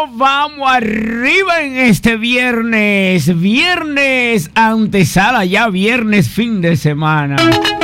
vamos arriba en este viernes antesala, ya viernes fin de semana.